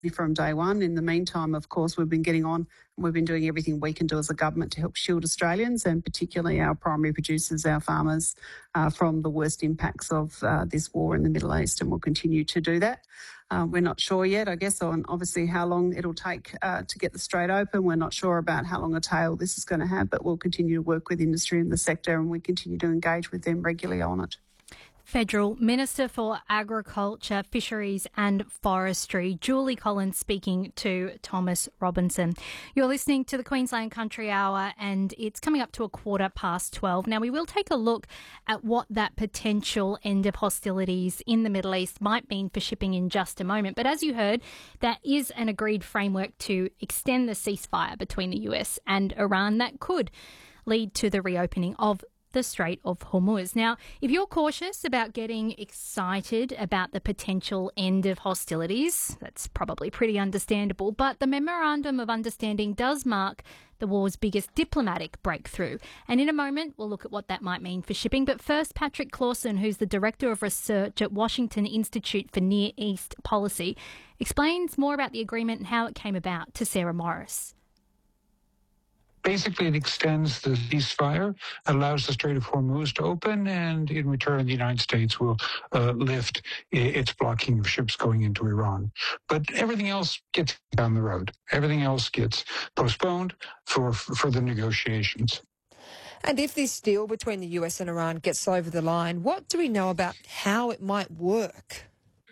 from day one. In the meantime, of course, we've been getting on and we've been doing everything we can do as a government to help shield Australians and particularly our primary producers, our farmers, from the worst impacts of this war in the Middle East, and we'll continue to do that. We're not sure yet, I guess, on obviously how long it'll take to get the Strait open. We're not sure about how long a tail this is going to have, but we'll continue to work with industry in the sector and we continue to engage with them regularly on it. Federal Minister for Agriculture, Fisheries and Forestry, Julie Collins, speaking to Thomas Robinson. You're listening to the Queensland Country Hour and it's coming up to 12:15. Now, we will take a look at what that potential end of hostilities in the Middle East might mean for shipping in just a moment. But as you heard, there is an agreed framework to extend the ceasefire between the US and Iran that could lead to the reopening of the Strait of Hormuz. Now, if you're cautious about getting excited about the potential end of hostilities, that's probably pretty understandable, but the Memorandum of Understanding does mark the war's biggest diplomatic breakthrough. And in a moment, we'll look at what that might mean for shipping. But first, Patrick Clausen, who's the Director of Research at Washington Institute for Near East Policy, explains more about the agreement and how it came about to Sarah Morris. Basically, it extends the ceasefire, allows the Strait of Hormuz to open, and in return, the United States will lift its blocking of ships going into Iran. But everything else gets down the road. Everything else gets postponed for further negotiations. And if this deal between the US and Iran gets over the line, what do we know about how it might work?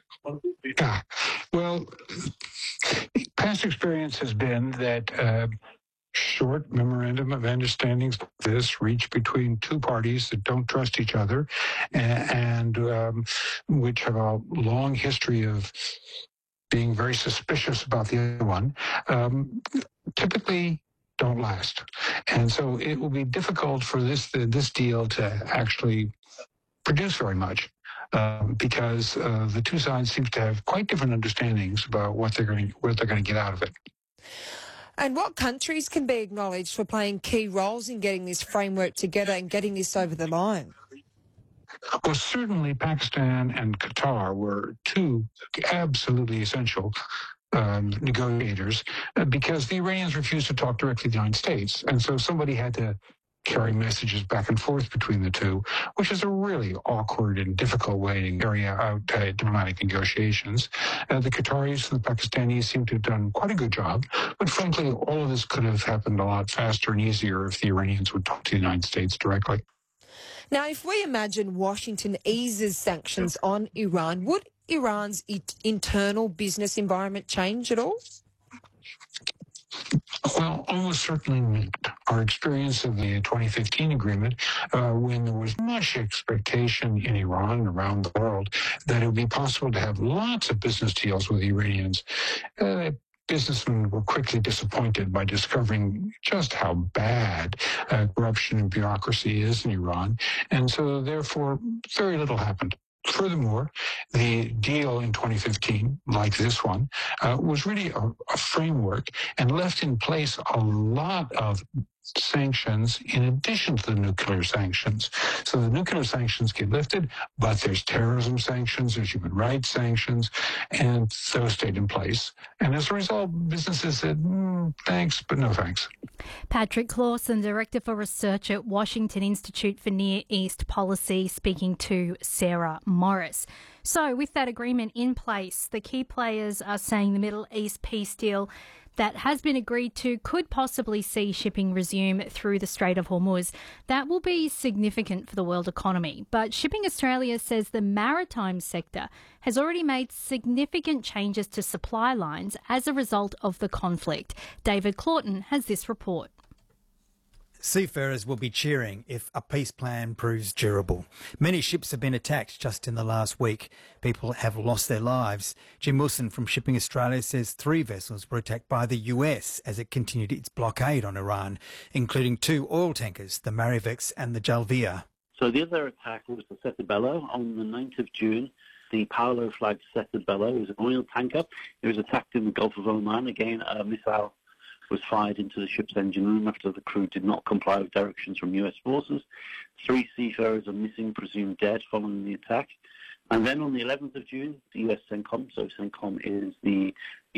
Well, past experience has been that short memorandum of understandings like this reached between two parties that don't trust each other and which have a long history of being very suspicious about the other one, typically don't last. And so it will be difficult for this deal to actually produce very much. Because the two sides seem to have quite different understandings about what they're going to get out of it. And what countries can be acknowledged for playing key roles in getting this framework together and getting this over the line? Well, certainly Pakistan and Qatar were two absolutely essential negotiators because the Iranians refused to talk directly to the United States. And so somebody had to carry messages back and forth between the two, which is a really awkward and difficult way to carry out diplomatic negotiations. The Qataris and the Pakistanis seem to have done quite a good job, but frankly, all of this could have happened a lot faster and easier if the Iranians would talk to the United States directly. Now, if we imagine Washington eases sanctions on Iran, would Iran's internal business environment change at all? Well, almost certainly not. Our experience of the 2015 agreement, when there was much expectation in Iran and around the world that it would be possible to have lots of business deals with the Iranians, businessmen were quickly disappointed by discovering just how bad corruption and bureaucracy is in Iran. And so, therefore, very little happened. Furthermore, the deal in 2015, like this one, was really a framework and left in place a lot of sanctions in addition to the nuclear sanctions. So the nuclear sanctions get lifted, but there's terrorism sanctions, there's human rights sanctions, and those stayed in place. And as a result, businesses said, thanks, but no thanks. Patrick Clausen, Director for Research at Washington Institute for Near East Policy, speaking to Sarah Morris. So with that agreement in place, the key players are saying the Middle East peace deal that has been agreed to could possibly see shipping resume through the Strait of Hormuz. That will be significant for the world economy. But Shipping Australia says the maritime sector has already made significant changes to supply lines as a result of the conflict. David Claughton has this report. Seafarers will be cheering if a peace plan proves durable. Many ships have been attacked just in the last week. People have lost their lives. Jim Wilson from Shipping Australia says 3 vessels were attacked by the US as it continued its blockade on Iran, including 2 oil tankers, the Marivex and the Jalvia. So the other attack was the Cetabello on the 9th of June. The Paolo-flagged Cetabello was an oil tanker. It was attacked in the Gulf of Oman. Again, a missile was fired into the ship's engine room after the crew did not comply with directions from US forces. 3 seafarers are missing, presumed dead, following the attack. And then on the 11th of June, the US CENTCOM, so CENTCOM is the